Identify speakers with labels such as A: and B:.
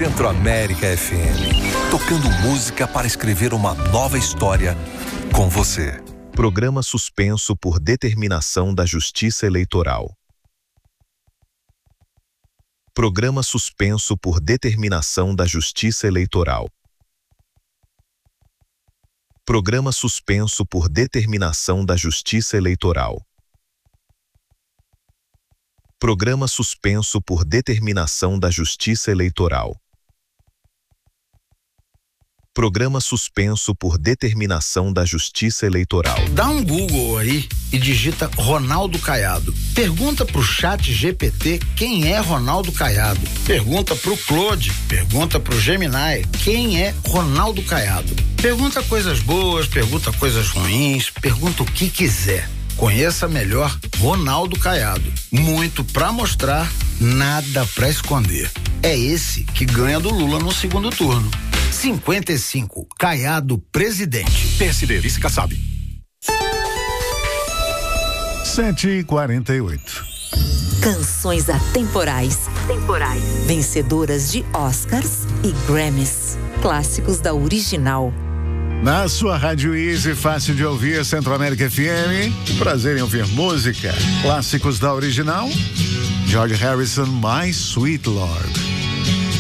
A: Centro-América FM. Tocando música para escrever uma nova história com você.
B: Programa suspenso por determinação da Justiça Eleitoral. Programa suspenso por determinação da Justiça Eleitoral. Programa suspenso por determinação da Justiça Eleitoral. Programa suspenso por determinação da Justiça Eleitoral. Programa suspenso por determinação da Justiça Eleitoral.
C: Dá um Google aí e digita Ronaldo Caiado. Pergunta pro ChatGPT quem é Ronaldo Caiado. Pergunta pro Claude, pergunta pro Gemini quem é Ronaldo Caiado. Pergunta coisas boas, pergunta coisas ruins, pergunta o que quiser. Conheça melhor Ronaldo Caiado. Muito pra mostrar, nada pra esconder. É esse que ganha do Lula no segundo turno. 55, Caiado presidente.
D: PSD, vice Kassab.
E: 7h48.
F: Canções atemporais. Vencedoras de Oscars e Grammys. Clássicos da original.
E: Na sua Rádio Easy, fácil de ouvir, Centro-América FM. Prazer em ouvir música. Clássicos da original. George Harrison, My Sweet Lord.